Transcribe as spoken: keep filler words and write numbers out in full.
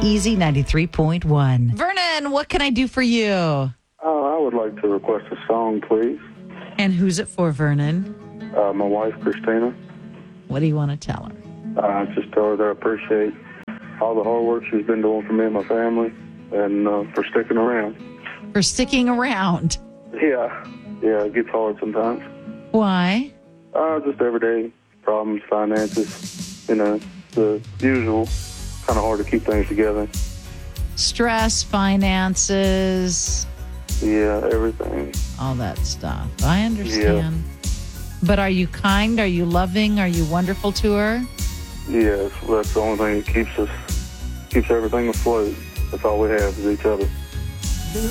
Easy ninety-three point one. Vernon, what can I do for you? Uh, I would like to request a song, please. And who's it for, Vernon? Uh, my wife, Christina. What do you want to tell her? Uh, just tell her that I appreciate all the hard work she's been doing for me and my family, and uh, for sticking around. For sticking around. Yeah, yeah, it gets hard sometimes. Why? Uh, just everyday problems, finances, you know, the usual. Kind of hard to keep things together. Stress, finances. Yeah, everything. All that stuff. I understand. Yeah. But are you kind? Are you loving? Are you wonderful to her? Yes, that's the only thing that keeps us, keeps everything afloat. That's all we have is each other.